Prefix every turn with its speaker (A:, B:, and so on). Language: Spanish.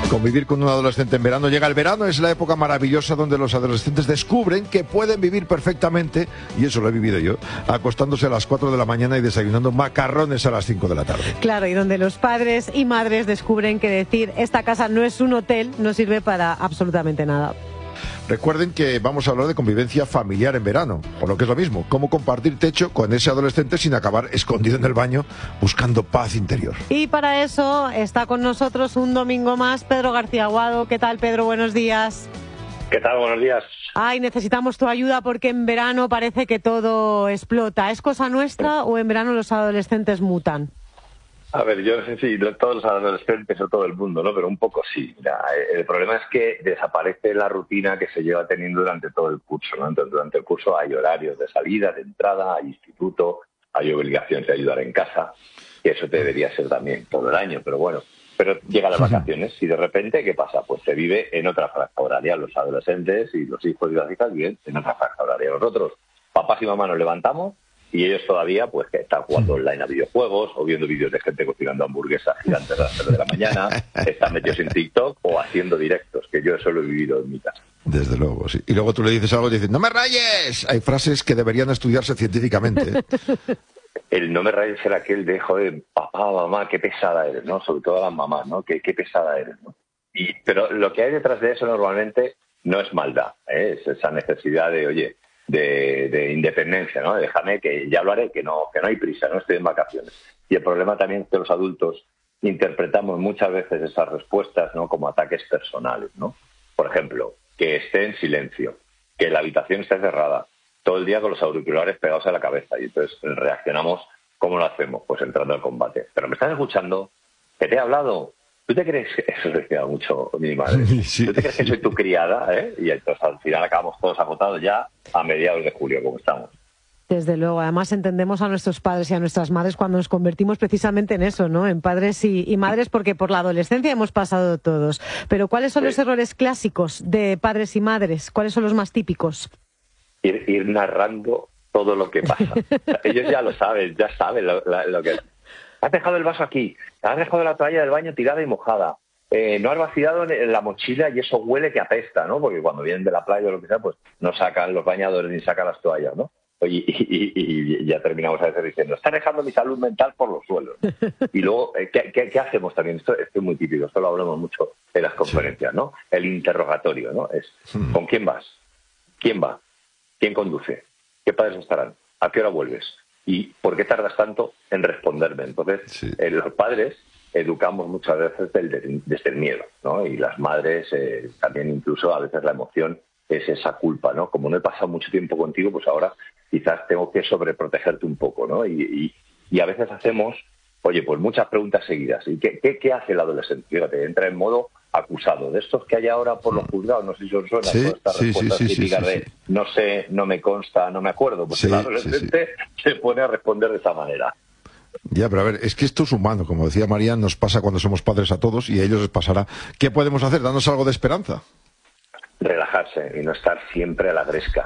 A: Convivir con un adolescente en verano. Llega el verano, es la época maravillosa donde los adolescentes descubren que pueden vivir perfectamente, y eso lo he vivido yo, acostándose a las 4 de la mañana y desayunando macarrones a las 5 de la tarde.
B: Claro, y donde los padres y madres descubren que decir esta casa no es un hotel no sirve para absolutamente nada.
A: Recuerden que vamos a hablar de convivencia familiar en verano, o lo que es lo mismo, cómo compartir techo con ese adolescente sin acabar escondido en el baño buscando paz interior.
B: Y para eso está con nosotros un domingo más Pedro García Aguado. ¿Qué tal, Pedro? Buenos días.
C: ¿Qué tal? Buenos días.
B: Ay, necesitamos tu ayuda porque en verano parece que todo explota. ¿Es cosa nuestra o en verano los adolescentes mutan?
C: A ver, yo no sé si todos los adolescentes o todo el mundo, ¿no? Pero un poco sí. Mira, el problema es que desaparece la rutina que se lleva teniendo durante todo el curso, ¿no? Entonces, durante el curso hay horarios de salida, de entrada, hay instituto, hay obligaciones de ayudar en casa, que eso debería ser también todo el año, pero bueno. Pero llegan las vacaciones y de repente, ¿qué pasa? Pues se vive en otra franja horaria. Los adolescentes y los hijos y las hijas viven en otra franja horaria. Nosotros, papás y mamás, nos levantamos y ellos todavía, pues, que están jugando online a videojuegos o viendo vídeos de gente cocinando hamburguesas gigantes a las 3 de la mañana, están metidos en TikTok o haciendo directos, que yo eso lo he vivido en mi casa.
A: Desde luego, sí. Y luego tú le dices algo y dices, ¡no me rayes! Hay frases que deberían estudiarse científicamente.
C: El no me rayes era aquel de, joder, papá, mamá, qué pesada eres, ¿no? Sobre todo las mamás, ¿no? Qué pesada eres, ¿no? Pero lo que hay detrás de eso normalmente no es maldad, ¿eh? Es esa necesidad de, oye, de independencia, ¿no? Déjame que ya lo haré, que no hay prisa, no estoy en vacaciones. Y el problema también es que los adultos interpretamos muchas veces esas respuestas, ¿no? Como ataques personales, ¿no? Por ejemplo, que esté en silencio, que la habitación esté cerrada, todo el día con los auriculares pegados a la cabeza, y entonces reaccionamos. ¿Cómo lo hacemos? Pues entrando al combate. ¿Pero me estás escuchando? ¿Que te he hablado? ¿Tú te crees que eso decía mucho mi madre?
A: Sí.
C: ¿Tú te crees que soy tu criada? Y entonces al final acabamos todos agotados ya a mediados de julio, como estamos.
B: Desde luego, además entendemos a nuestros padres y a nuestras madres cuando nos convertimos precisamente en eso, ¿no? En padres y madres, porque por la adolescencia hemos pasado todos. Pero ¿cuáles son los errores clásicos de padres y madres? ¿Cuáles son los más típicos?
C: Ir narrando todo lo que pasa. Ellos ya lo saben, ya saben lo que... Has dejado el vaso aquí, has dejado la toalla del baño tirada y mojada, no has vaciado en la mochila y eso huele que apesta, ¿no? Porque cuando vienen de la playa o lo que sea, pues no sacan los bañadores ni sacan las toallas, ¿no? Y ya terminamos a veces diciendo, está dejando mi salud mental por los suelos. Y luego, ¿qué hacemos también? Esto es muy típico, esto lo hablamos mucho en las conferencias, ¿no? El interrogatorio, ¿no? Es, ¿con quién vas? ¿Quién va? ¿Quién conduce? ¿Qué padres estarán? ¿A qué hora vuelves? ¿Y por qué tardas tanto en responderme? Entonces, los padres educamos muchas veces desde el miedo, ¿no? Y las madres también, incluso a veces la emoción es esa culpa, ¿no? Como no he pasado mucho tiempo contigo, pues ahora quizás tengo que sobreprotegerte un poco, ¿no? Y a veces hacemos, oye, pues muchas preguntas seguidas. ¿Y qué hace el adolescente? Fíjate, entra en modo acusado. De estos que hay ahora por los juzgados, no sé si os suena, estas respuestas típicas de no sé, no me consta, no me acuerdo, porque el adolescente se pone a responder de esa manera.
A: Ya, pero a ver, es que esto es humano, como decía María, nos pasa cuando somos padres a todos y a ellos les pasará. ¿Qué podemos hacer? Danos algo de esperanza.
C: Relajarse y no estar siempre a la gresca.